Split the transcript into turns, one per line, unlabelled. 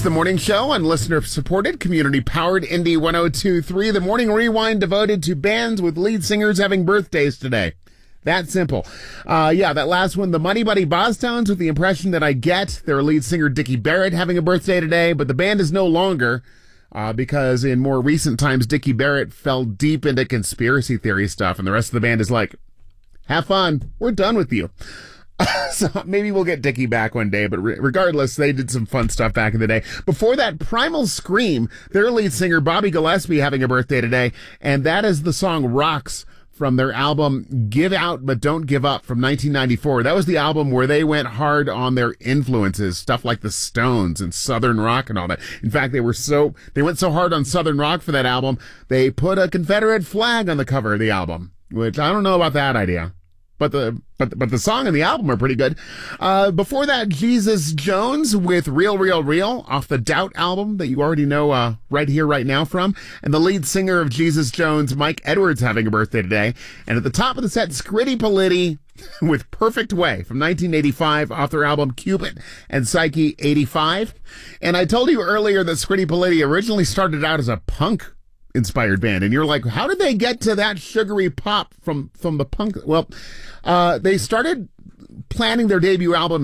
The morning show on listener-supported, community-powered Indie 102.3. The morning rewind devoted to bands with lead singers having birthdays today. That simple. That last one, the Muddy Buddy Bosstones, with the impression that I get, their lead singer Dickie Barrett having a birthday today, but the band is no longer, because in more recent times, Dickie Barrett fell deep into conspiracy theory stuff, and the rest of the band is like, have fun, we're done with you. So maybe we'll get Dickie back one day, but regardless, they did some fun stuff back in the day. Before that, Primal Scream, their lead singer Bobby Gillespie having a birthday today, and that is the song Rocks from their album Give Out But Don't Give Up from 1994. That was the album where they went hard on their influences, stuff like the Stones and Southern rock and all that. In fact, they went so hard on Southern rock for that album, they put a Confederate flag on the cover of the album, which I don't know about that idea. But the song and the album are pretty good. Before that, Jesus Jones with Real, Real, Real off the Doubt album that you already know Right Here, Right Now from. And the lead singer of Jesus Jones, Mike Edwards, having a birthday today. And at the top of the set, Scritti Politti with Perfect Way from 1985 off their album Cupid and Psyche 85. And I told you earlier that Scritti Politti originally started out as a punk inspired band, and you're like, how did they get to that sugary pop from the punk? Well, they started planning their debut album